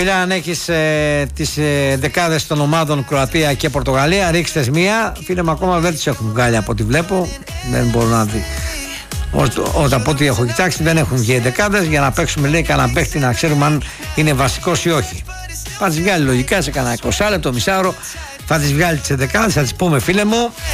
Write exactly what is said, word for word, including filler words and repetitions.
Αν έχεις ε, τις ε, δεκάδες των ομάδων Κροατία και Πορτογαλία, ρίξτε μία. Φίλε μου, ακόμα δεν τις έχουν βγάλει από ό,τι βλέπω. Δεν μπορώ να δει. Όταν από ό,τι έχω κοιτάξει, δεν έχουν βγει δεκάδες για να παίξουμε, λέει, κανένα παίχτη να ξέρουμε αν είναι βασικός ή όχι. Θα τις βγάλει λογικά σε κανένα είκοσι λεπτό, μισάωρο. Θα τις βγάλει τις δεκάδες, θα τις πούμε, φίλε μου.